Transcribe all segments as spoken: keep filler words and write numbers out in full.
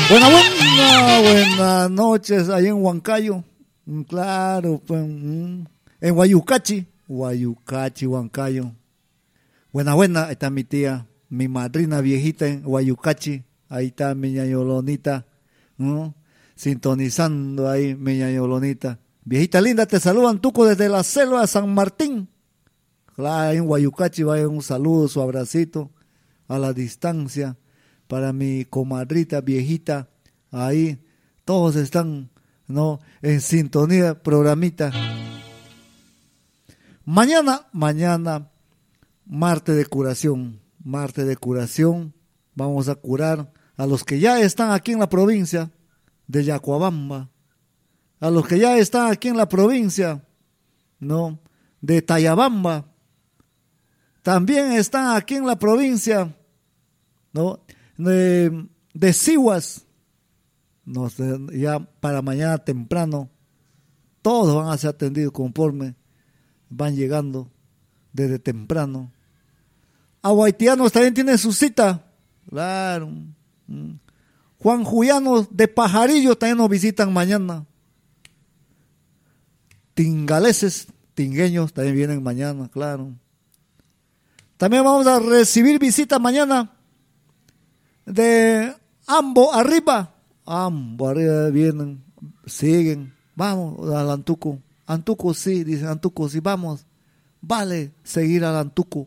Buena, buena, buenas noches ahí en Huancayo. Claro, pues, en Guayucachi, Guayucachi, Huancayo. Buena, buena, ahí está mi tía, mi madrina viejita en Guayucachi. Ahí está mi ñañolonita, ¿no? Sintonizando ahí mi ñañolonita. Viejita linda, te saludan Tuco desde la selva de San Martín. Claro, ahí en Guayucachi vaya un saludo, su abracito a la distancia para mi comadrita viejita. Ahí todos están, ¿no?, en sintonía, programita. Mañana, mañana, martes de curación, martes de curación. Vamos a curar a los que ya están aquí en la provincia de Yacuabamba, a los que ya están aquí en la provincia, ¿no?, de Tayabamba. También están aquí en la provincia, ¿no?, de, de Sihuas. No sé, ya para mañana temprano todos van a ser atendidos conforme van llegando desde temprano. Aguaitianos también tienen su cita, claro. Juan Julianos de Pajarillo también nos visitan mañana. Tingaleses, tingueños también vienen mañana, claro. También vamos a recibir visita mañana de Ambo Arriba. Ambo Arriba vienen, siguen. Vamos al Antuco. Antuco sí, dicen Antuco sí, vamos. Vale seguir al Antuco.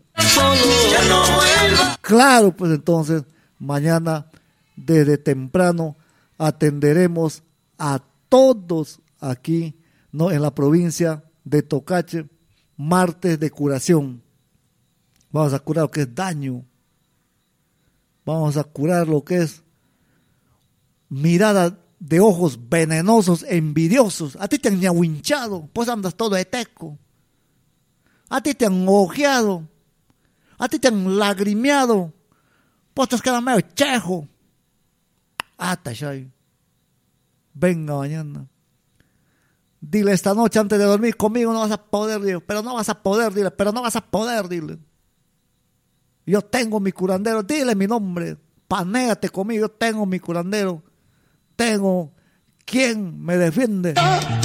Claro, pues entonces mañana desde temprano atenderemos a todos aquí, ¿no?, en la provincia de Tocache, martes de curación. Vamos a curar lo que es daño. Vamos a curar lo que es mirada de ojos venenosos, envidiosos. A ti te han ñahuinchado, pues andas todo eteco. A ti te han ojeado, a ti te han lagrimeado, pues te quedas medio chejo. Ata, Shay. Venga mañana. Dile esta noche antes de dormir, conmigo no vas a poder, dile, pero no vas a poder, dile, pero no vas a poder, dile. Yo tengo mi curandero, dile mi nombre, panéate conmigo, yo tengo mi curandero, tengo quien me defiende.